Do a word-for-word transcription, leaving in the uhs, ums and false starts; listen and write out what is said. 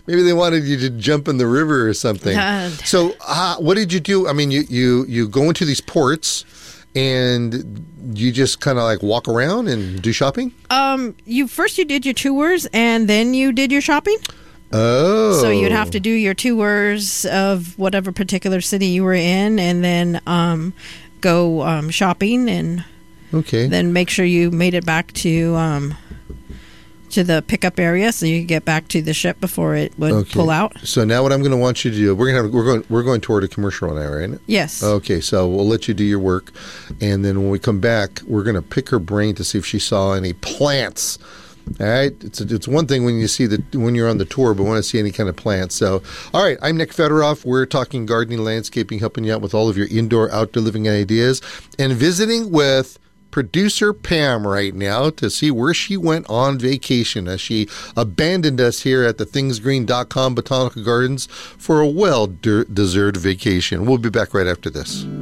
Maybe they wanted you to jump in the river or something. Uh, so uh, what did you do? I mean, you, you, you go into these ports and you just kind of like walk around and do shopping? Um, you first you did your tours and then you did your shopping. Oh. So you'd have to do your tours of whatever particular city you were in and then um, go um, shopping and okay. then make sure you made it back to um, to the pickup area so you could get back to the ship before it would okay. pull out. So now what I'm going to want you to do, we're going to have, we're going we're going toward a commercial now, right? Yes. Okay, so we'll let you do your work, and then when we come back, we're going to pick her brain to see if she saw any plants. All right, it's a, it's one thing when you see the when you're on the tour, but want to see any kind of plants. So, all right, I'm Nick Federoff. We're talking gardening, landscaping, helping you out with all of your indoor, outdoor living ideas, and visiting with producer Pam right now to see where she went on vacation as she abandoned us here at the things green dot com Botanical Gardens for a well-deserved vacation. We'll be back right after this.